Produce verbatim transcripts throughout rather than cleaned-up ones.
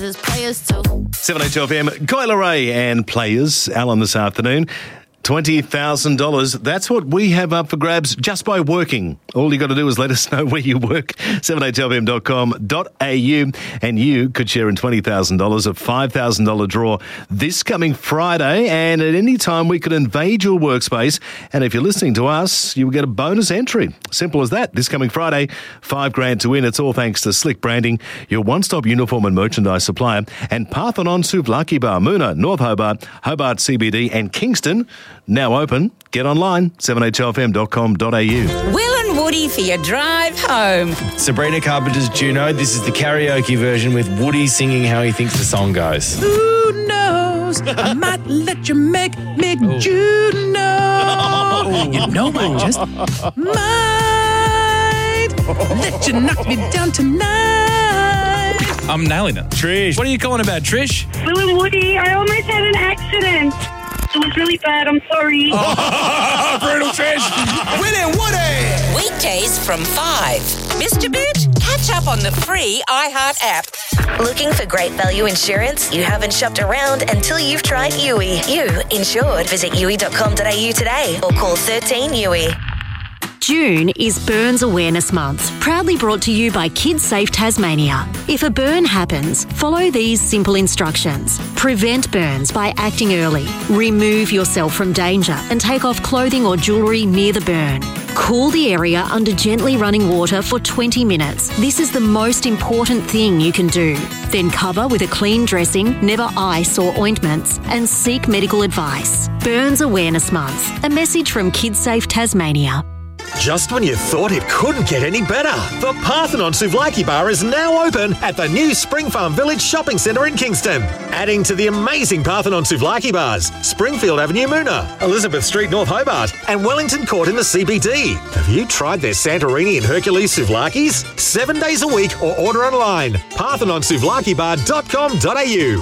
There's players too. seven H F M, Kyla Ray and Players, Alan this afternoon. twenty thousand dollars. That's what we have up for grabs just by working. All you got to do is let us know where you work. seven H F M dot com dot a u. And you could share in twenty thousand dollars, a five thousand dollars draw this coming Friday. And at any time, we could invade your workspace. And if you're listening to us, you will get a bonus entry. Simple as that. This coming Friday, five grand to win. It's all thanks to Slick Branding, your one-stop uniform and merchandise supplier, and Parthenon Souvlaki Bar, Moona, North Hobart, Hobart C B D, and Kingston. Now open. Get online, seven H F M dot com dot a u. Will and Woody for your drive home. Sabrina Carpenter's Juno. This is the karaoke version with Woody singing how he thinks the song goes. Who knows? I might let you make me Juno. You know I just might let you knock me down tonight. I'm nailing it. Trish. What are you calling about, Trish? Will and Woody, I almost had an accident. It was really bad. I'm sorry. Oh, brutal Trish. Will and Woody. Weekdays from five. Mister Boot, catch up on the free iHeart app. Looking for great value insurance? You haven't shopped around until you've tried U I. You insured. Visit U I dot com dot a u today or call thirteen U I. June is Burns Awareness Month, proudly brought to you by KidSafe Tasmania. If a burn happens, follow these simple instructions. Prevent burns by acting early. Remove yourself from danger and take off clothing or jewellery near the burn. Cool the area under gently running water for twenty minutes. This is the most important thing you can do. Then cover with a clean dressing, never ice or ointments, and seek medical advice. Burns Awareness Month. A message from KidSafe Tasmania. Just when you thought it couldn't get any better, the Parthenon Souvlaki Bar is now open at the new Spring Farm Village Shopping Centre in Kingston. Adding to the amazing Parthenon Souvlaki Bars, Springfield Avenue Moona, Elizabeth Street North Hobart, and Wellington Court in the C B D. Have you tried their Santorini and Hercules Souvlakis? Seven days a week or order online. parthenon souvlaki bar dot com dot a u.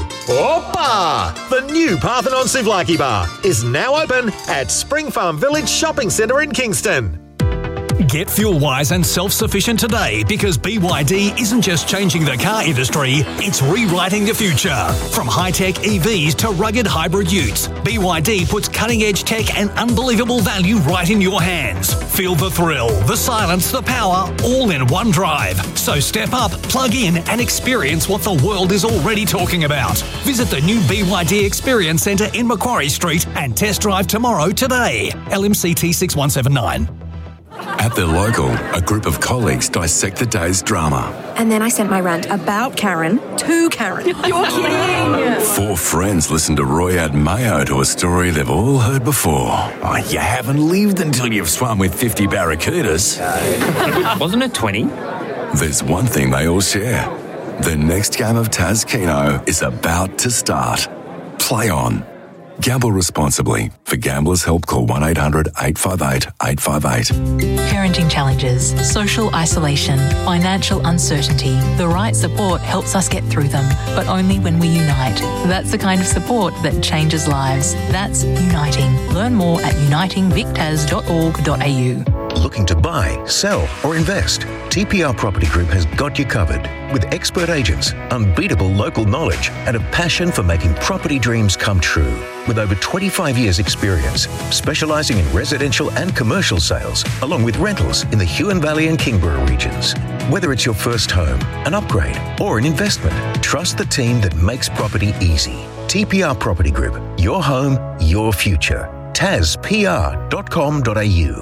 Opa! The new Parthenon Souvlaki Bar is now open at Spring Farm Village Shopping Centre in Kingston. Get fuel-wise and self-sufficient today because B Y D isn't just changing the car industry, it's rewriting the future. From high-tech E Vs to rugged hybrid utes, B Y D puts cutting-edge tech and unbelievable value right in your hands. Feel the thrill, the silence, the power, all in one drive. So step up, plug in and experience what the world is already talking about. Visit the new B Y D Experience Centre in Macquarie Street and test drive tomorrow today. L M C T six one seven nine. At their local, a group of colleagues dissect the day's drama. And then I sent my rant about Karen to Karen. You're kidding! Four friends listen to Roy add mayo to a story they've all heard before. Oh, you haven't lived until you've swum with fifty barracudas. Wasn't it twenty? There's one thing they all share. The next game of Taz Keno is about to start. Play on. Gamble responsibly. For Gamblers' Help, call one eight hundred eight five eight eight five eight. Parenting challenges, social isolation, financial uncertainty. The right support helps us get through them, but only when we unite. That's the kind of support that changes lives. That's Uniting. Learn more at uniting vic tas dot org dot a u. Looking to buy, sell or invest? T P R Property Group has got you covered. With expert agents, unbeatable local knowledge and a passion for making property dreams come true. With over twenty-five years experience, specialising in residential and commercial sales, along with rentals in the Huon Valley and Kingborough regions. Whether it's your first home, an upgrade or an investment, trust the team that makes property easy. T P R Property Group, your home, your future. tas p r dot com dot a u.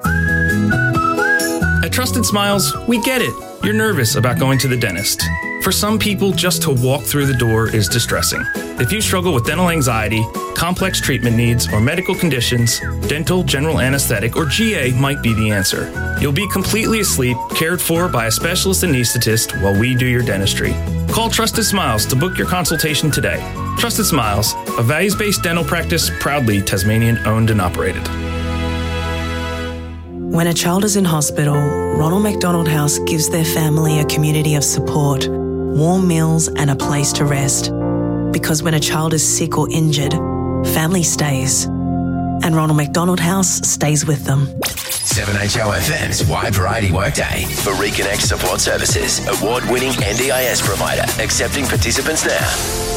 At Trusted Smiles, we get it. You're nervous about going to the dentist. For some people, just to walk through the door is distressing. If you struggle with dental anxiety, complex treatment needs, or medical conditions, dental, general anesthetic, or G A might be the answer. You'll be completely asleep, cared for by a specialist anesthetist while we do your dentistry. Call Trusted Smiles to book your consultation today. Trusted Smiles, a values-based dental practice proudly Tasmanian-owned and operated. When a child is in hospital, Ronald McDonald House gives their family a community of support, warm meals and a place to rest. Because when a child is sick or injured, family stays. And Ronald McDonald House stays with them. seven H O F M's Wide Variety Workday for Reconnect Support Services, award-winning N D I S provider, accepting participants now.